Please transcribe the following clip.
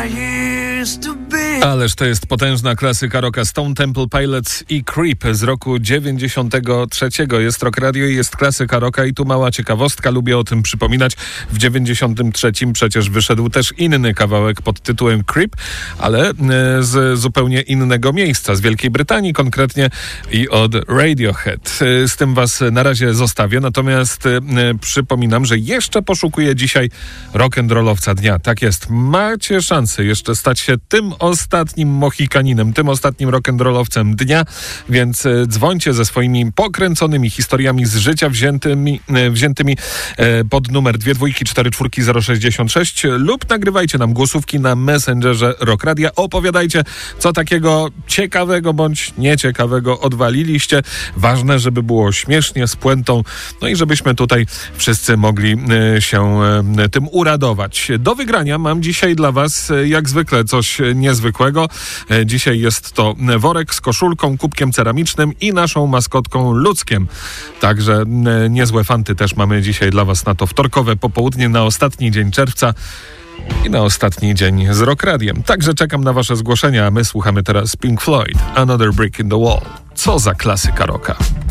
Ależ to jest potężna klasyka rocka. Stone Temple Pilots i Creep z roku 93. Jest Rock Radio i jest klasyka rocka i tu mała ciekawostka, lubię o tym przypominać. W 93 przecież wyszedł też inny kawałek pod tytułem Creep, ale z zupełnie innego miejsca, z Wielkiej Brytanii konkretnie i od Radiohead. Z tym was na razie zostawię, natomiast przypominam, że jeszcze poszukuję dzisiaj rock'n'rollowca dnia. Tak jest, macie szansę jeszcze stać się tym ostatnim mohikaninem, tym ostatnim rock'n'rollowcem dnia, więc dzwońcie ze swoimi pokręconymi historiami z życia wziętymi pod numer 2244066 lub nagrywajcie nam głosówki na Messengerze Rock Radia. Opowiadajcie, co takiego ciekawego bądź nieciekawego odwaliliście. Ważne, żeby było śmiesznie, z puentą, no i żebyśmy tutaj wszyscy mogli się tym uradować. Do wygrania mam dzisiaj dla was jak zwykle coś niezwykłego. Dzisiaj jest to worek z koszulką, kubkiem ceramicznym i naszą maskotką Ludzkiem. Także niezłe fanty też mamy dzisiaj dla was na to wtorkowe popołudnie, na ostatni dzień czerwca i na ostatni dzień z Rock Radiem. Także czekam na wasze zgłoszenia, a my słuchamy teraz Pink Floyd, Another Brick in the Wall. Co za klasyka rocka.